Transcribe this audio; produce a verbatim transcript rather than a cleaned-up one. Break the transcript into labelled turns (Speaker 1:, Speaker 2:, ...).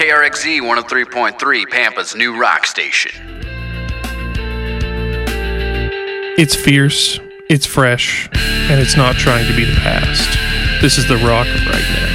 Speaker 1: K R X Z one oh three point three, Pampa's new rock station.
Speaker 2: It's fierce, it's fresh, and it's not trying to be the past. This is the rock of right now.